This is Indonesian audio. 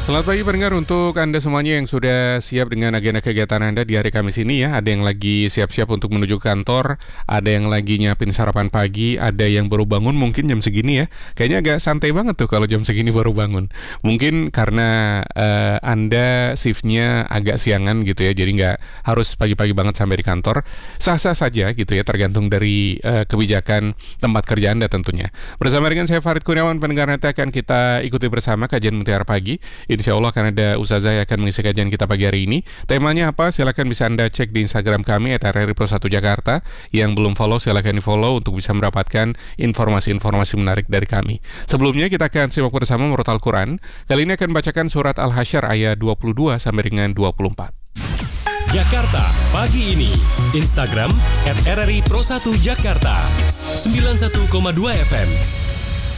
Selamat pagi pendengar, untuk Anda semuanya yang sudah siap dengan agenda kegiatan Anda di hari Kamis ini ya. Ada yang lagi siap-siap untuk menuju kantor, ada yang lagi nyiapin sarapan pagi, ada yang baru bangun mungkin jam segini ya. Kayaknya agak santai banget tuh kalau jam segini baru bangun. Mungkin karena Anda shiftnya agak siangan gitu ya, jadi nggak harus pagi-pagi banget sampai di kantor. Sah-sah saja gitu ya, tergantung dari kebijakan tempat kerja Anda tentunya. Bersama dengan saya Farid Kurniawan, pendengar, nanti akan kita ikuti bersama kajian Mutiara Pagi. Insya Allah akan ada Ustazah yang akan mengisi kajian kita pagi hari ini. Temanya apa? Silakan bisa Anda cek di Instagram kami @rri_pro1 Jakarta. Yang belum follow silakan di follow untuk bisa mendapatkan informasi-informasi menarik dari kami. Sebelumnya kita akan simak bersama Murat Al-Quran. Kali ini akan bacakan surat Al-Hasyr ayat 22 sampai dengan 24. Jakarta pagi ini. Instagram @rri_pro1 Jakarta 91,2 FM.